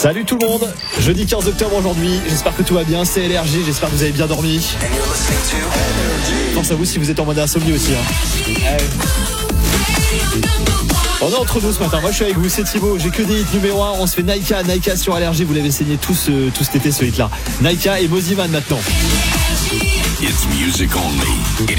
Salut tout le monde, jeudi 15 octobre aujourd'hui, j'espère que tout va bien, c'est LRG, j'espère que vous avez bien dormi. Pense à vous si vous êtes en mode insomnie aussi. On est entre nous ce matin, moi je suis avec vous, c'est Thibaut, j'ai que des hits numéro 1, on se fait Naika sur LRG, vous l'avez saigné tout cet été ce hit là. Naika et Moziman maintenant. It's music only.